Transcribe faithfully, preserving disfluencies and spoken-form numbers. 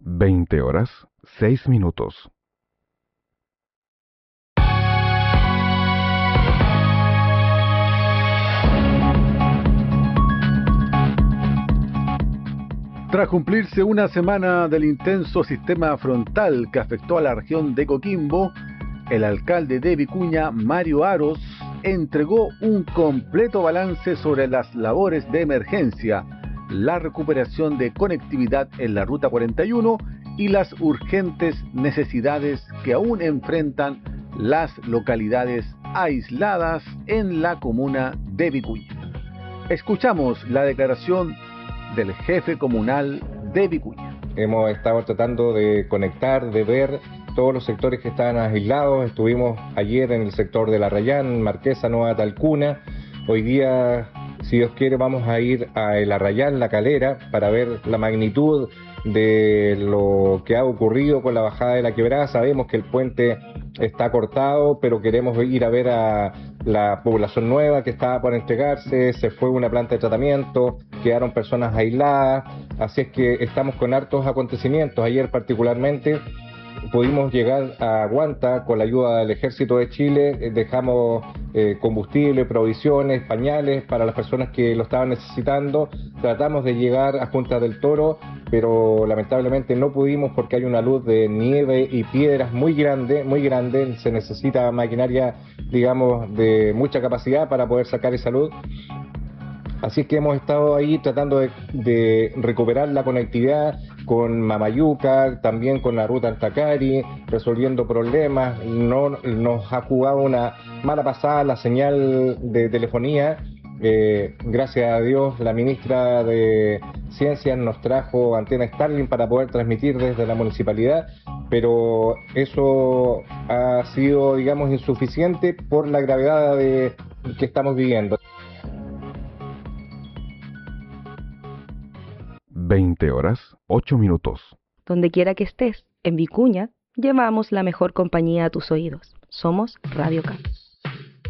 veinte horas, seis minutos. Tras cumplirse una semana del intenso sistema frontal que afectó a la región de Coquimbo, el alcalde de Vicuña, Mario Aros, entregó un completo balance sobre las labores de emergencia, la recuperación de conectividad en la Ruta cuarenta y uno y las urgentes necesidades que aún enfrentan las localidades aisladas en la comuna de Vicuña. Escuchamos la declaración del jefe comunal de Vicuña. Hemos estado tratando de conectar, de ver todos los sectores que estaban aislados. Estuvimos ayer en el sector de La Arrayán, Marquesa, Nueva Talcuna. Hoy día, si Dios quiere, vamos a ir a El Arrayán, La Calera, para ver la magnitud de lo que ha ocurrido con la bajada de la quebrada. Sabemos que el puente está cortado, pero queremos ir a ver a la población nueva que estaba por entregarse. Se fue una planta de tratamiento, quedaron personas aisladas, así es que estamos con hartos acontecimientos. Ayer particularmente pudimos llegar a Guanta con la ayuda del Ejército de Chile, dejamos eh, combustible, provisiones, pañales para las personas que lo estaban necesitando. Tratamos de llegar a Junta del Toro, pero lamentablemente no pudimos porque hay una luz de nieve y piedras muy grande, muy grande. Se necesita maquinaria, digamos, de mucha capacidad para poder sacar esa luz. Así es que hemos estado ahí tratando de, de recuperar la conectividad con Mamayuca, también con la ruta Antacari, resolviendo problemas. No nos ha jugado una mala pasada la señal de telefonía. Eh, gracias a Dios, la ministra de Ciencias nos trajo antena Starlink para poder transmitir desde la municipalidad, pero eso ha sido, digamos, insuficiente por la gravedad de, que estamos viviendo. veinte horas, ocho minutos. Donde quiera que estés, en Vicuña, llevamos la mejor compañía a tus oídos. Somos Radio K.